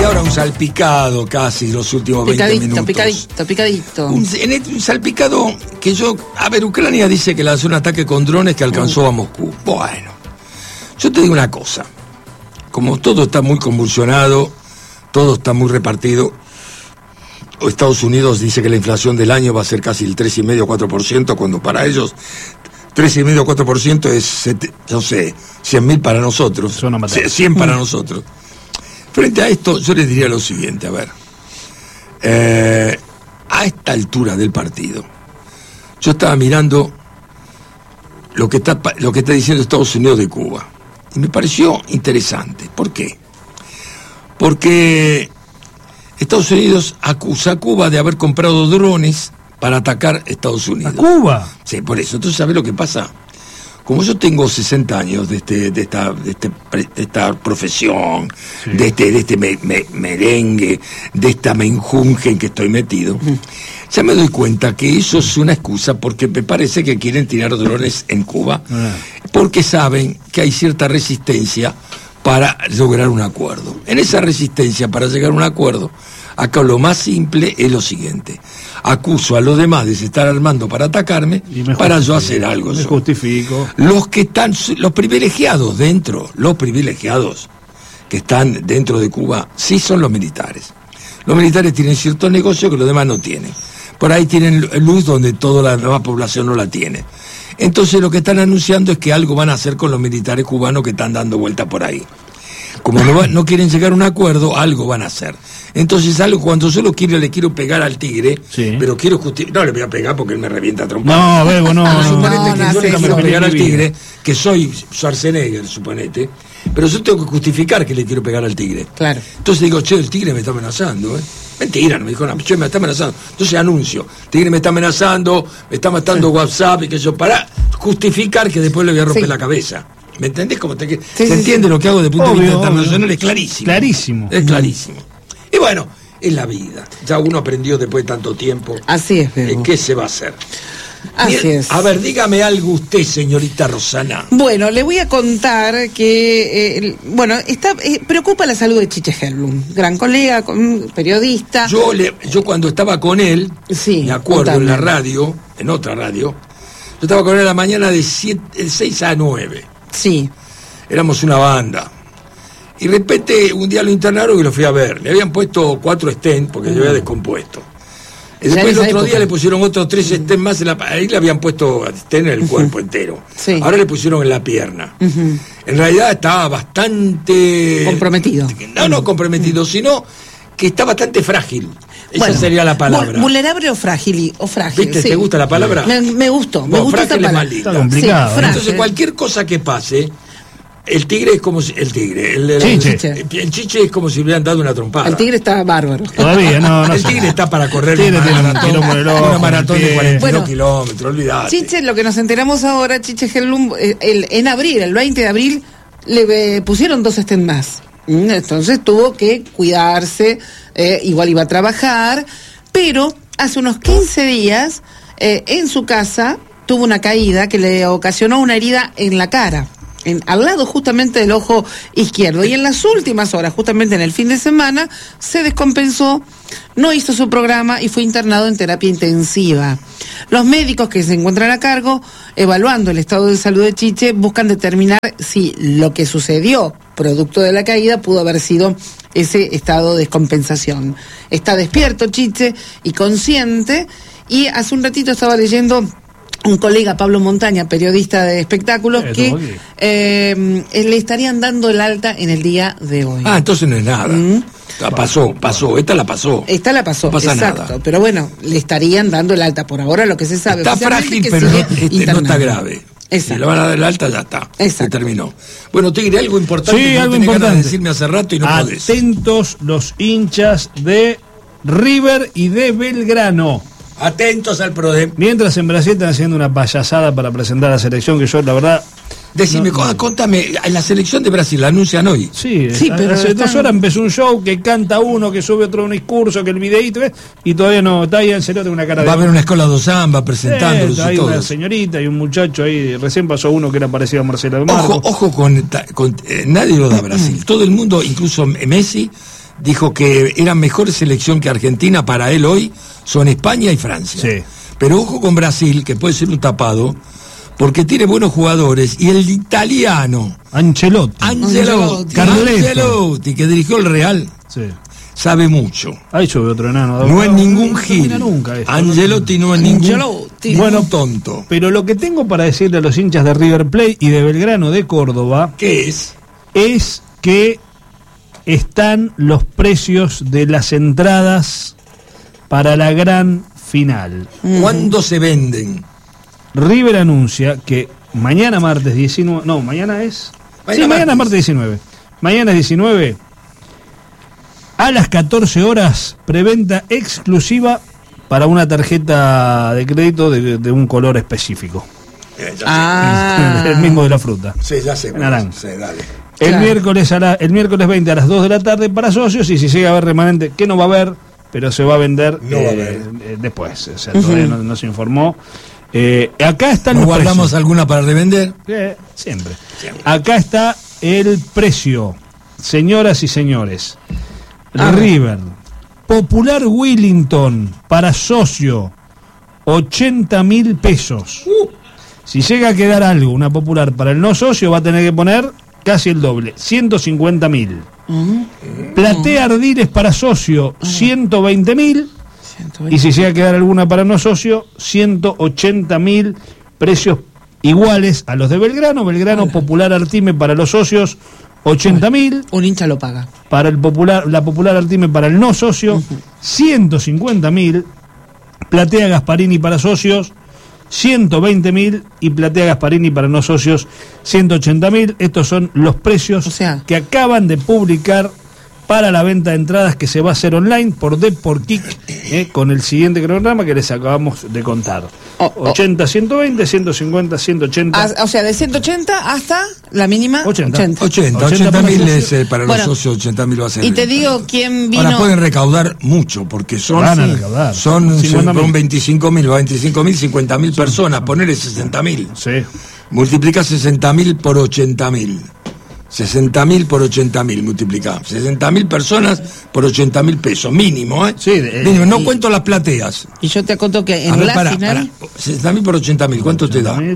ahora un salpicado casi los últimos 20 minutos. Picadito. Un salpicado que Ucrania dice que lanzó un ataque con drones que alcanzó a Moscú. Bueno, yo te digo una cosa. Como todo está muy convulsionado, todo está muy repartido, Estados Unidos dice que la inflación del año va a ser casi el 3,5-4%, cuando para ellos 3,5-4% es, no sé, 100.000 para nosotros, 100 para nosotros. Frente a esto, yo les diría lo siguiente, a ver, a esta altura del partido, yo estaba mirando lo que está diciendo Estados Unidos de Cuba, y me pareció interesante. ¿Por qué? Porque Estados Unidos acusa a Cuba de haber comprado drones para atacar a Estados Unidos. ¿A Cuba? Sí, por eso. Entonces, ¿sabés lo que pasa? Como yo tengo 60 años de esta profesión, sí, de este merengue, de esta menjunje en que estoy metido, ya me doy cuenta que eso es una excusa, porque me parece que quieren tirar drones en Cuba, porque saben que hay cierta resistencia para lograr un acuerdo. En esa resistencia para llegar a un acuerdo, acá lo más simple es lo siguiente: acuso a los demás de se estar armando para atacarme, para yo hacer algo. Me justifico. Los que están, los privilegiados que están dentro de Cuba, sí son los militares. Los militares tienen ciertos negocios que los demás no tienen. Por ahí tienen luz donde toda la nueva población no la tiene. Entonces lo que están anunciando es que algo van a hacer con los militares cubanos que están dando vuelta por ahí. Como no quieren llegar a un acuerdo, algo van a hacer. Entonces, cuando yo le quiero pegar al tigre, sí, pero quiero no le voy a pegar porque él me revienta a trompar. No, Bebo, no. Suponete que yo le quiero pegar al tigre, que soy Schwarzenegger, suponete, pero yo tengo que justificar que le quiero pegar al tigre. Claro. Entonces digo, el tigre me está amenazando, Mentira, no me dijo nada, me está amenazando. Entonces anuncio, el tigre me está amenazando, me está matando WhatsApp y que yo, para justificar que después le voy a romper la cabeza. ¿Me entendés? ¿Se entiende lo que hago desde el punto de vista internacional? Es clarísimo. Clarísimo. Es clarísimo. Y bueno, es la vida. Ya uno aprendió después de tanto tiempo. Así es, Bebo. ¿Qué se va a hacer? Así es. A ver, dígame algo usted, señorita Rosana. Bueno, le voy a contar que, preocupa la salud de Chiche Helblum, gran colega, periodista. Yo cuando estaba con él, sí, me acuerdo, en la radio, en otra radio, yo estaba con él a la mañana de 6 a 9. Sí. Éramos una banda. Y de repente un día lo internaron y lo fui a ver. Le habían puesto 4 stents porque se había descompuesto. Y después el otro día le pusieron otros 3 stents más ahí le habían puesto stents en el cuerpo entero. Sí. Ahora le pusieron en la pierna. En realidad estaba bastante comprometido. No comprometido, sino que está bastante frágil. Esa sería la palabra. Vulnerable o frágil. ¿Viste? Sí. ¿Te gusta la palabra? Me gustó. Me gusta esta palabra. Está complicado. Sí, entonces cualquier cosa que pase, el tigre es como si... El chiche es como si le hubieran dado una trompada. El tigre está bárbaro. Todavía no. El tigre está para correr una maratón de 42 kilómetros, olvidate. Chiche, lo que nos enteramos ahora, Chiche Helblum, en abril, el 20 de abril, le pusieron 2 stents más. Entonces tuvo que cuidarse, igual iba a trabajar, pero hace unos 15 días, en su casa, tuvo una caída que le ocasionó una herida en la cara. Al lado justamente del ojo izquierdo, y en las últimas horas, justamente en el fin de semana, se descompensó, no hizo su programa y fue internado en terapia intensiva. Los médicos que se encuentran a cargo, evaluando el estado de salud de Chiche, buscan determinar si lo que sucedió producto de la caída pudo haber sido ese estado de descompensación. Está despierto Chiche y consciente, y hace un ratito estaba leyendo un colega, Pablo Montaña, periodista de espectáculos, que le estarían dando el alta en el día de hoy. Entonces no es nada. Pasó. Esta la pasó. No pasa exacto, nada. Pero bueno, le estarían dando el alta por ahora, lo que se sabe. Está frágil, pero no está grave. Exacto. Si le van a dar el alta, ya está. Se terminó. Bueno, Tigre, algo importante. Sí, algo importante. Decirme hace rato y no podés. Atentos los hinchas de River y de Belgrano. Atentos al PRODEM. Mientras en Brasil están haciendo una payasada para presentar a la selección, que yo la verdad... Decime, contame, la selección de Brasil la anuncian hoy. Sí, pero hace 2 horas empezó un show que canta uno, que sube otro un discurso, que el videíto, y todavía no, está ahí en serio, tengo una cara de... Va a haber una escuela de samba presentándolos y hay todo. Una señorita y un muchacho ahí, recién pasó uno que era parecido a Marcelo de Marco. Ojo con nadie lo da a Brasil. Todo el mundo, incluso Messi, dijo que era mejor selección que Argentina para él hoy, son España y Francia. Sí. Pero ojo con Brasil, que puede ser un tapado, porque tiene buenos jugadores, y el italiano Ancelotti, Carletti, que dirigió el Real, sí, sabe mucho. ahí sube otro enano. No es ningún no gil. termina nunca esto. Ancelotti no es ningún tonto. Pero lo que tengo para decirle a los hinchas de River Plate y de Belgrano de Córdoba, ¿Qué es? Es que están los precios de las entradas para la gran final. ¿Cuándo se venden? River anuncia que mañana martes 19... No, mañana es... Mañana es martes 19. Mañana es 19. A las 14 horas, preventa exclusiva para una tarjeta de crédito de un color específico. El mismo de la fruta. Sí, ya sé. Naranja. Sí, dale. El miércoles 20 a las 2 de la tarde para socios, y si llega a haber remanente, que no va a haber, pero se va a vender después. O sea, todavía no se informó. Acá están los ¿Guardamos precios. alguna para revender? Siempre. Acá está el precio, señoras y señores. River, Popular Wellington, para socio, 80.000 pesos. Si llega a quedar algo, una Popular para el no socio, va a tener que poner casi el doble, 150.000. Platea Ardiles para socio, 120.000. Y si llega a quedar alguna para no socio, 180.000, precios iguales a los de Belgrano. Belgrano, Popular Artime para los socios, 80.000. Un hincha lo paga. Para el la Popular Artime para el no socio, 150.000. Platea Gasparini para socios, 120.000, y Platea Gasparini para no socios, 180.000. Estos son los precios que acaban de publicar para la venta de entradas, que se va a hacer online por Deporkick, con el siguiente cronograma que les acabamos de contar. 80, 120, 150, 180. O sea, de 180 hasta la mínima 80.000 es para los socios, 80.000 va a ser. Y te digo quién vino. Ahora pueden recaudar mucho, porque son 25.000, 50.000 personas, ponerle 60.000. Sí. Multiplica 60.000 por 80.000. 60.000 por 80.000 multiplicá. 60.000 personas por 80.000 pesos, mínimo, ¿eh? Sí, mínimo. No cuento las plateas. Y yo te acoto que en la final. 60.000 por 80.000, ¿cuánto te da?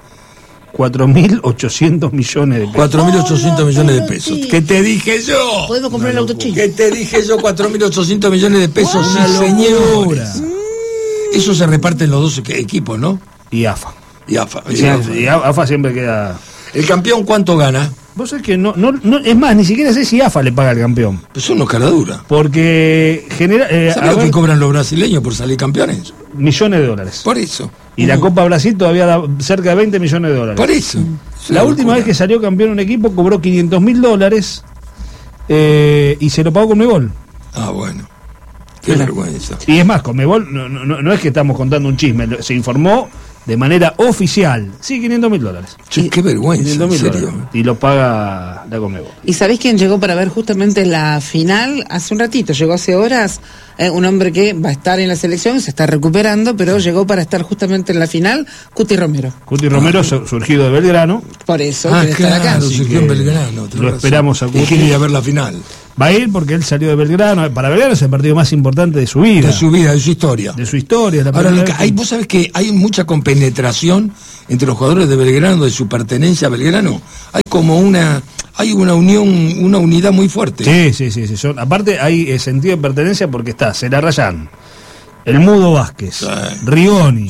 4.800 millones de pesos. 4.800 millones de pesos. ¿Qué te dije yo? Podemos comprar el auto chino. ¿Qué te dije yo? 4.800 millones de pesos. Sí, señores. Eso se reparte en los dos equipos, ¿no? Y AFA. Y AFA. Y AFA siempre queda. ¿El campeón cuánto gana? Vos sabés que no, es más, ni siquiera sé si AFA le paga al campeón. Pues son unos caradura. Porque genera. ¿Sabés lo que cobran los brasileños por salir campeones? Millones de dólares. Por eso. Y la Copa Brasil todavía da cerca de 20 millones de dólares. Por eso. La última vez que salió campeón un equipo cobró $500.000 y se lo pagó Conmebol. Ah, bueno. Qué vergüenza. Y es más, Conmebol no es que estamos contando un chisme, se informó de manera oficial. Sí, $500.000. Che, qué vergüenza, en serio. Y lo paga la Conmebol. ¿Y sabés quién llegó para ver justamente la final? Hace un ratito, llegó hace horas, un hombre que va a estar en la selección, se está recuperando, pero llegó para estar justamente en la final, Cuti Romero. Cuti Romero, surgido de Belgrano. Por eso, quiere estar acá. Surgió en Belgrano. Lo esperamos a Cuti. Y quiere ir a ver la final. Va a ir porque él salió de Belgrano. Para Belgrano es el partido más importante de su vida. De su vida, de su historia. De su historia. Ahora, vos sabés que hay mucha compenetración entre los jugadores de Belgrano, de su pertenencia a Belgrano. Hay como una unión, una unidad muy fuerte. Sí. Aparte hay sentido de pertenencia porque está Celarrayán, el Mudo Vázquez, Rigoni,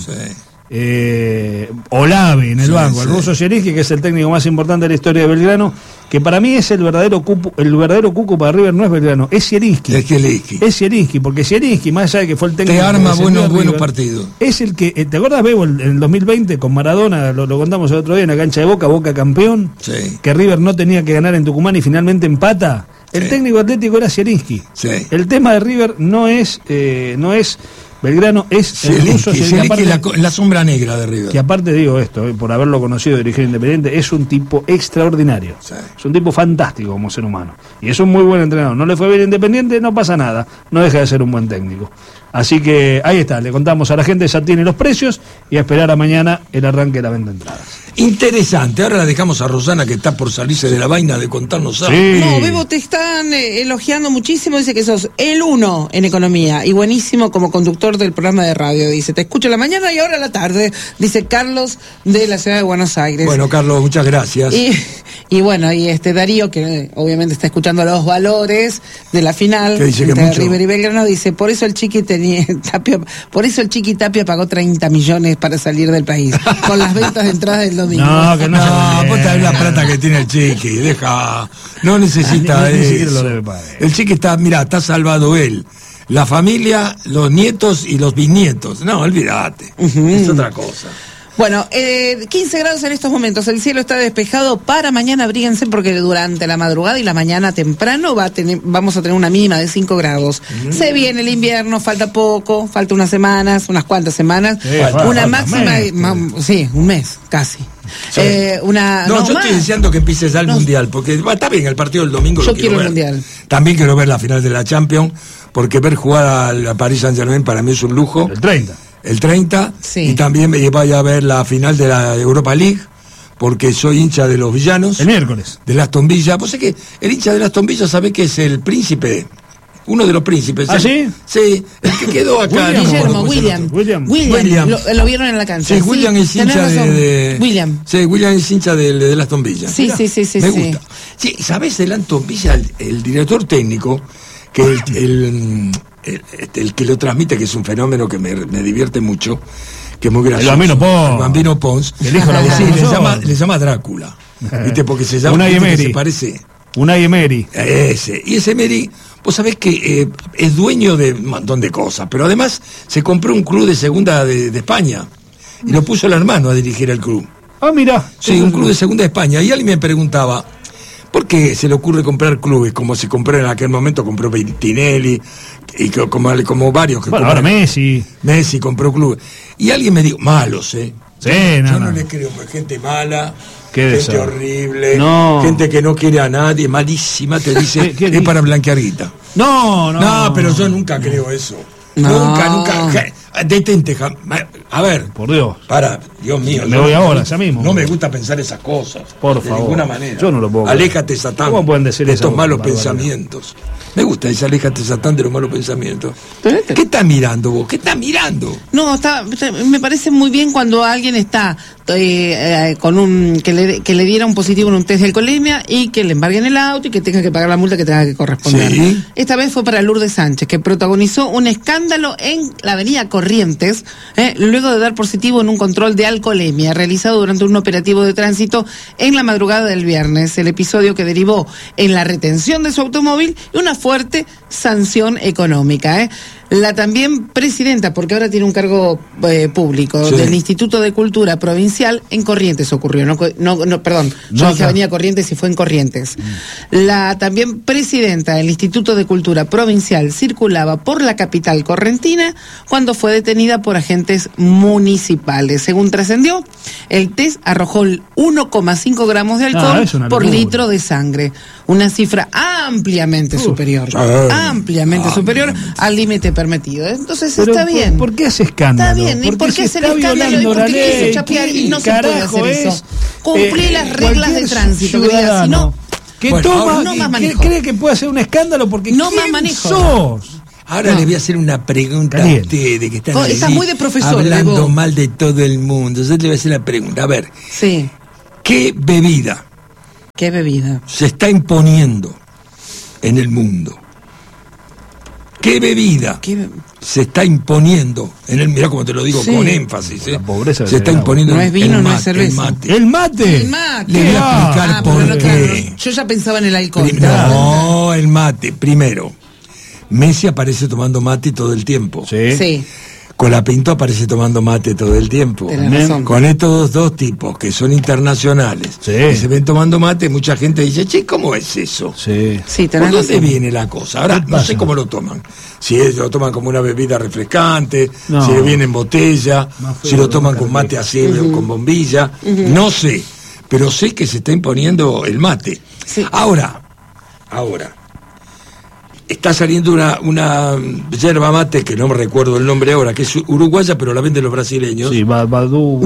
Olave en el banco, el ruso Zielinski, que es el técnico más importante de la historia de Belgrano, que para mí es el verdadero cuco para River. No es Belgrano, es Zielinski. Es Zielinski, porque Zielinski, más allá de que fue el técnico, te arma buenos partidos. Es el que, ¿te acuerdas, Bebo, en el 2020 con Maradona, lo contamos el otro día en la cancha de Boca campeón? Sí. Que River no tenía que ganar en Tucumán y finalmente empata. El técnico atlético era Zielinski. Sí. El tema de River no es Belgrano es el ruso, la sombra negra de River. Que aparte digo esto, por haberlo conocido dirigir Independiente, es un tipo extraordinario. Sí. Es un tipo fantástico como ser humano. Y es un muy buen entrenador. No le fue bien Independiente, no pasa nada. No deja de ser un buen técnico. Así que ahí está, le contamos a la gente, ya tiene los precios y a esperar a mañana el arranque de la venta de entradas. Interesante, ahora la dejamos a Rosana que está por salirse de la vaina de contarnos algo. Sí. No, Bebo, te están elogiando muchísimo, dice que sos el uno en economía y buenísimo como conductor del programa de radio, dice, te escucho a la mañana y ahora a la tarde, dice Carlos de la ciudad de Buenos Aires. Bueno, Carlos, muchas gracias. Y bueno, y Darío, que obviamente está escuchando los valores de la final entre River y Belgrano, dice, por eso el Chiqui Tapia pagó 30 millones para salir del país, con las ventas de entradas del domingo. No, vos sabés la plata que tiene el Chiqui, no necesita eso. El Chiqui está salvado él, la familia, los nietos y los bisnietos. No, olvídate, es otra cosa. Bueno, 15 grados en estos momentos, el cielo está despejado. Para mañana abríguense porque durante la madrugada y la mañana temprano vamos a tener una mínima de 5 grados. Se viene el invierno, falta poco, falta unas cuantas semanas, una máxima, un mes, casi. Sí. Yo estoy deseando que empiece ya el Mundial, porque está bien el partido del domingo. Yo quiero el Mundial. También quiero ver la final de la Champions, porque ver jugar a Paris Saint-Germain para mí es un lujo. El 30, sí. Y también me vaya a ver la final de la Europa League, porque soy hincha de los villanos. El miércoles. De Aston Villa. Vos sabés que el hincha de Aston Villa sabe que es el príncipe, uno de los príncipes. ¿Ah, sí? Sí, el que quedó acá. William. Lo vieron en la cancha. Sí, William es hincha de William. Sí, William es hincha de Aston Villa. Sí. Me gusta. Sí, ¿sabés el Aston Villa, el director técnico, que el que lo transmite, que es un fenómeno que me divierte mucho, que es muy gracioso. El Bambino Pons. El hijo de la le llama Drácula. ¿Viste? Porque se llama. Unai Emery. Se parece. Unai Emery. Y ese Emery, vos sabés que es dueño de un montón de cosas, pero además se compró un club de segunda de España y lo puso el hermano a dirigir el club. Ah, mirá. Sí, un club de segunda de España. Y alguien me preguntaba, ¿por qué se le ocurre comprar clubes? Como se compró en aquel momento, compró Tinelli y como varios que ahora Messi compró clubes. Y alguien me dijo, malos, Sí, yo no le creo, pues, gente mala, gente horrible, gente que no quiere a nadie, malísima, te dice, es para blanquear guita. No, pero yo nunca creo eso. Nunca. Detente, a ver. Por Dios. Dios mío. Me voy ahora, ya mismo. No me gusta pensar esas cosas. Por favor. De ninguna manera. Yo no lo puedo. Aléjate, Satán. ¿Cómo pueden decir estos malos pensamientos? Me gusta ese aléjate, Satán, de los malos pensamientos. ¿Qué estás mirando vos? ¿Qué estás mirando? No, me parece muy bien cuando alguien está con que le diera un positivo en un test de alcoholemia y que le embarguen el auto y que tenga que pagar la multa que tenga que corresponder. ¿Sí? Esta vez fue para Lourdes Sánchez, que protagonizó un escándalo en la avenida Corrientes, luego de dar positivo en un control de alcoholemia realizado durante un operativo de tránsito en la madrugada del viernes. El episodio que derivó en la retención de su automóvil y una fuerte sanción económica. La también presidenta, porque ahora tiene un cargo público, del Instituto de Cultura Provincial en Corrientes ocurrió, yo dije Avenida Corrientes y fue en Corrientes. La también presidenta del Instituto de Cultura Provincial circulaba por la capital correntina cuando fue detenida por agentes municipales. Según trascendió, el test arrojó 1,5 gramos de alcohol por litro de sangre, una cifra ampliamente superior al límite permitido. Entonces pero está bien. ¿Por qué hace escándalo? Está bien. ¿Y por qué hace el escándalo? ¿Y por qué quiso chapear? Y no se puede hacer eso. Cumplir las reglas de tránsito. Si no, cree que puede hacer un escándalo porque no más manejo. Sos. Ahora le voy a hacer una pregunta a ustedes que están Estás muy de profesor, hablando mal de todo el mundo. Yo le voy a hacer la pregunta. A ver, ¿qué bebida se está imponiendo en el mundo? ¿Qué bebida se está imponiendo en el, mirá como te lo digo con énfasis, la pobreza se está imponiendo? No es vino, no es cerveza. El mate. Le voy a explicar por qué. Yo ya pensaba en el alcohol. No, el mate. Primero, Messi aparece tomando mate todo el tiempo. Sí. Colapinto aparece tomando mate todo el tiempo. Con estos dos tipos que son internacionales, que se ven tomando mate, mucha gente dice, che, ¿cómo es eso? ¿Por dónde viene la cosa? Ahora, no sé cómo lo toman. Si lo toman como una bebida refrescante, si le viene en botella, si lo toman con mate así, con bombilla, no sé. Pero sé que se está imponiendo el mate. Ahora, está saliendo una yerba mate, que no me recuerdo el nombre ahora, que es uruguaya, pero la venden los brasileños. Sí, Baldo.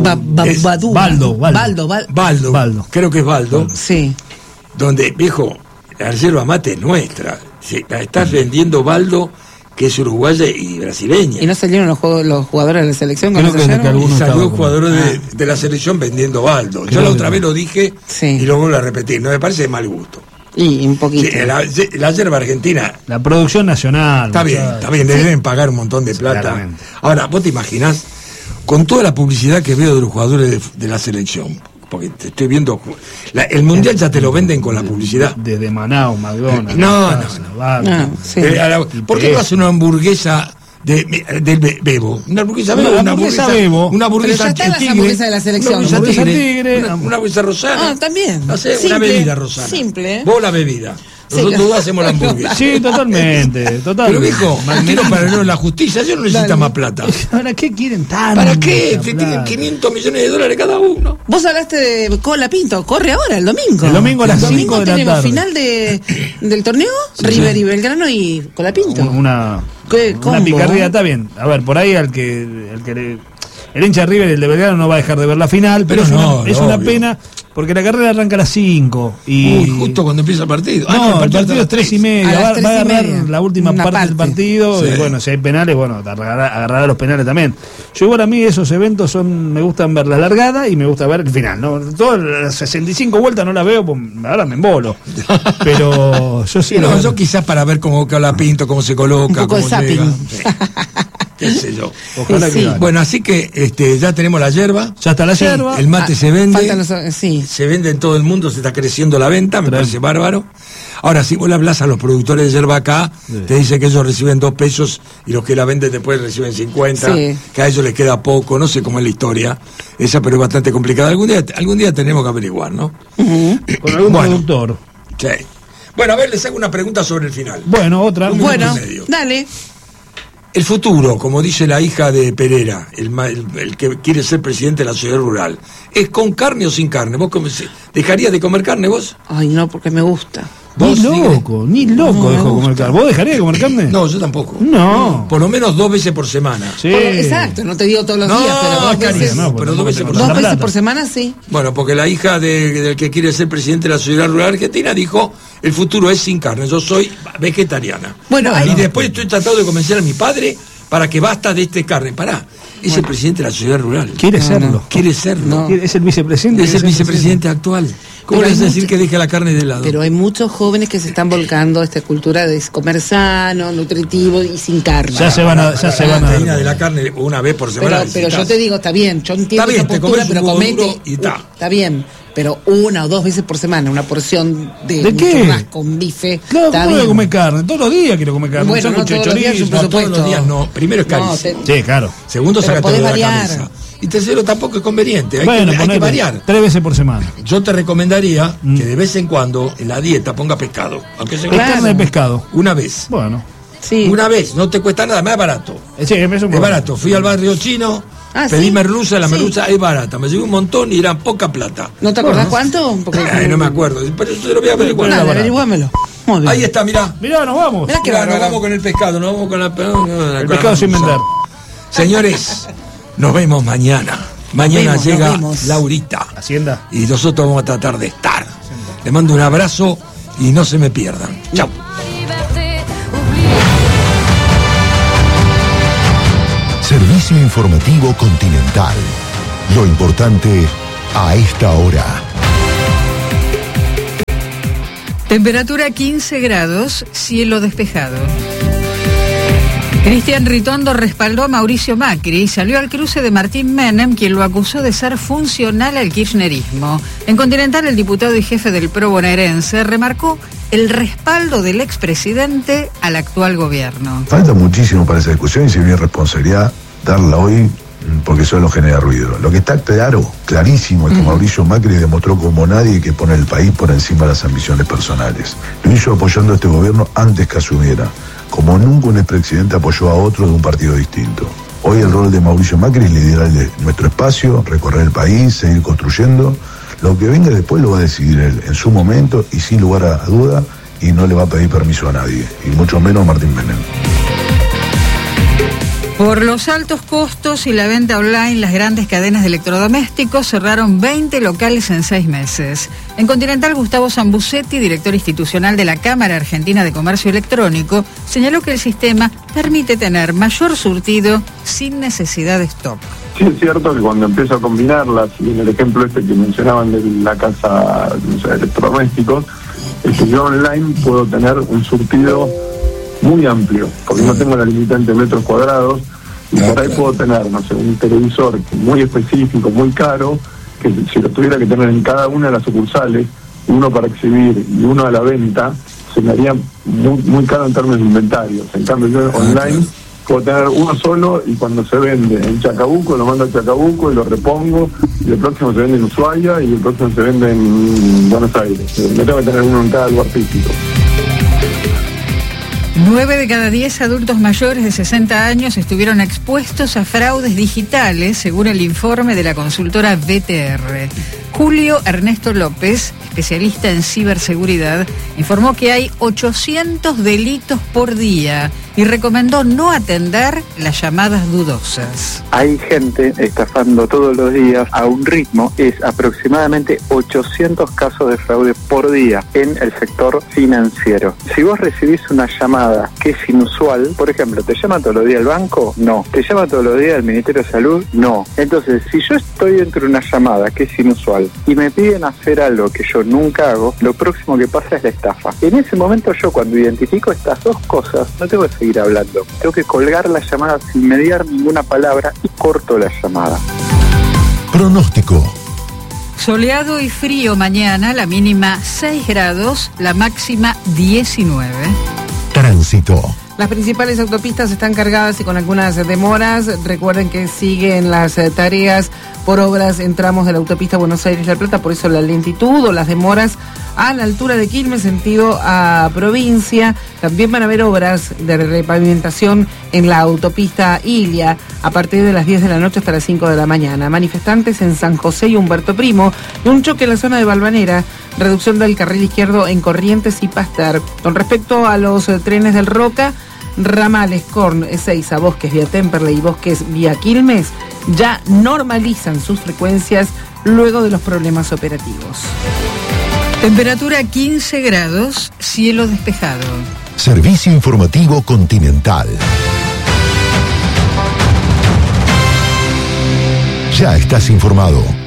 Creo que es Baldo. Sí. Donde, viejo, la yerba mate es nuestra. La estás vendiendo Baldo, que es uruguaya y brasileña. ¿Y no salieron los jugadores de la selección? Creo que salió jugadores de la selección vendiendo Baldo. Yo la otra vez lo dije y lo vuelvo a repetir. No me parece de mal gusto. Y un poquito. La yerba argentina. La producción nacional. Está bien, le deben pagar un montón de plata. Claramente. Ahora, vos te imaginás, con toda la publicidad que veo de los jugadores de la selección, porque te estoy viendo, el mundial ya te lo venden con la publicidad. Desde Manaus, McDonald's. ¿Por qué no hace una hamburguesa del Bebo? Una hamburguesa Bebo, una hamburguesa tigre, de la selección. Una hamburguesa rosana. También. Una bebida rosana. Simple. Vos la bebida. Nosotros dos hacemos la hamburguesa. Sí, totalmente. Pero viejo, quiero para la justicia, yo no necesito más plata. ¿Para qué quieren tanto? ¿Para qué? Tienen 500 millones de dólares cada uno. Vos hablaste de Colapinto, corre ahora, el domingo. El domingo a las 5 de la tarde. Tenemos final del torneo, River y Belgrano y Colapinto. Una picardía, está bien. A ver, por ahí el hincha de River y el de Belgrano no va a dejar de ver la final, pero es una pena, porque la carrera arranca a las 5 y justo cuando empieza el partido. El partido es 3:30, va a agarrar la última parte del partido, y bueno, si hay penales, agarrará los penales también. Yo igual, a mí esos eventos me gustan ver la largada y me gusta ver el final, ¿no? Todas las 65 vueltas no las veo, pues ahora me embolo. Pero yo sí. Yo quizás para ver cómo Colapinto, cómo se coloca, cómo llega. Qué sé yo. Ojalá que bueno, así que ya tenemos la yerba. Ya está la yerba. El mate se vende. Se vende en todo el mundo, se está creciendo la venta, me parece bárbaro. Ahora, si vos le hablas a los productores de yerba acá, te dice que ellos reciben 2 pesos y los que la venden después reciben 50, que a ellos les queda poco, no sé cómo es la historia esa, pero es bastante complicada. Algún día tenemos que averiguar, ¿no? Con algún productor. Sí. Bueno, a ver, les hago una pregunta sobre el final. Bueno, otra. Bueno, dale. El futuro, como dice la hija de Pereira, el que quiere ser presidente de la sociedad rural, ¿es con carne o sin carne? ¿Vos dejarías de comer carne vos? Ay, no, porque me gusta. Ni loco dejo comer carne. ¿Vos dejarías de comer carne? No, yo tampoco. No. Por lo menos 2 veces por semana. Sí. Exacto, no te digo todos los días, pero 2 veces. 2 veces por semana, sí. Bueno, porque la hija del que quiere ser presidente de la sociedad rural argentina dijo, el futuro es sin carne, yo soy vegetariana. Y después estoy tratando de convencer a mi padre para que basta de carne. Pará, es el presidente de la sociedad rural. Quiere serlo. Quiere serlo. Es el vicepresidente. Es el vicepresidente actual. ¿Cómo le vas a decir que deje la carne de lado? Pero hay muchos jóvenes que se están volcando a esta cultura de comer sano, nutritivo y sin carne. Ya se van a de la carne una vez por semana. Pero yo te digo, está bien, yo entiendo esa postura, pero comete. Está bien, pero 1 o 2 veces por semana, una porción de churrasco con bife. Claro, ¿cómo voy a comer carne? Todos los días quiero comer carne. Bueno, no todos los días, todos los días no. Primero es carísimo. Sí, claro. Segundo, sacate de la cabeza. Y tercero, tampoco es conveniente. Hay que variar. 3 veces por semana. Yo te recomendaría que de vez en cuando en la dieta ponga pescado. Aunque sea carne de pescado. Una vez. Bueno. Sí. Una vez, no te cuesta nada, más barato. Sí, es barato. Fui al barrio chino, pedí merluza, la merluza es barata. Me llevé un montón y era poca plata. ¿No te acordás cuánto? No me acuerdo, pero yo te lo voy a averiguar. Averiguámelo. Ahí está, mirá. Mirá, nos vamos. Mirá, nos vamos con el pescado, nos vamos con el pescado sin vender. Señores, nos vemos mañana. Mañana llega Laurita. Hacienda. Y nosotros vamos a tratar de estar. Les mando un abrazo y no se me pierdan. Chau. Servicio informativo Continental. Lo importante a esta hora. Temperatura 15 grados, cielo despejado. Cristian Ritondo respaldó a Mauricio Macri y salió al cruce de Martín Menem, quien lo acusó de ser funcional al kirchnerismo. En Continental, el diputado y jefe del PRO bonaerense remarcó el respaldo del expresidente al actual gobierno. Falta muchísimo para esa discusión y si bien responsabilidad darla hoy porque solo genera ruido. Lo que está clarísimo, es que Mauricio Macri demostró como nadie que pone el país por encima de las ambiciones personales. Lo hizo apoyando a este gobierno antes que asumiera, como nunca un expresidente apoyó a otro de un partido distinto. Hoy el rol de Mauricio Macri es liderar nuestro espacio, recorrer el país, seguir construyendo. Lo que venga después lo va a decidir él en su momento y sin lugar a duda, y no le va a pedir permiso a nadie, y mucho menos a Martín Menem. Por los altos costos y la venta online, las grandes cadenas de electrodomésticos cerraron 20 locales en 6 meses. En Continental, Gustavo Zambucetti, director institucional de la Cámara Argentina de Comercio Electrónico, señaló que el sistema permite tener mayor surtido sin necesidad de stock. Sí, es cierto que cuando empiezo a combinarlas, y en el ejemplo que mencionaban de la casa, de electrodomésticos, es que yo online puedo tener un surtido muy amplio, porque no tengo la limitante de metros cuadrados, y por ahí puedo tener, no sé, un televisor muy específico, muy caro, que si lo tuviera que tener en cada una de las sucursales, uno para exhibir y uno a la venta, se me haría muy caro en términos de inventarios. En cambio yo online puedo tener uno solo, y cuando se vende en Chacabuco, lo mando a Chacabuco y lo repongo, y el próximo se vende en Ushuaia, y el próximo se vende en Buenos Aires. No tengo que tener uno en cada lugar físico. 9 de cada 10 adultos mayores de 60 años estuvieron expuestos a fraudes digitales, según el informe de la consultora BTR. Julio Ernesto López, especialista en ciberseguridad, informó que hay 800 delitos por día y recomendó no atender las llamadas dudosas. Hay gente estafando todos los días a un ritmo, es aproximadamente 800 casos de fraude por día en el sector financiero. Si vos recibís una llamada que es inusual, por ejemplo, ¿te llama todos los días el banco? No. ¿Te llama todos los días el Ministerio de Salud? No. Entonces, si yo estoy dentro de una llamada que es inusual y me piden hacer algo que yo nunca hago, lo próximo que pasa es la estafa. En ese momento yo, cuando identifico estas dos cosas, no tengo que seguir hablando. Tengo que colgar la llamada sin mediar ninguna palabra y corto la llamada. Pronóstico. Soleado y frío mañana, la mínima 6 grados, la máxima 19. Tránsito. Las principales autopistas están cargadas y con algunas demoras. Recuerden que siguen las tareas por obras en tramos de la autopista Buenos Aires-La Plata, por eso la lentitud o las demoras a la altura de Quilmes, sentido a provincia. También van a haber obras de repavimentación en la autopista Ilia a partir de las 10 de la noche hasta las 5 de la mañana. Manifestantes en San José y Humberto Primo, y un choque en la zona de Balvanera, reducción del carril izquierdo en Corrientes y Pastar. Con respecto a los trenes del Roca, ramales Corn, Ezeiza, Bosques, vía Temperley y Bosques, vía Quilmes, ya normalizan sus frecuencias luego de los problemas operativos. Temperatura 15 grados, cielo despejado. Servicio informativo Continental. Ya estás informado.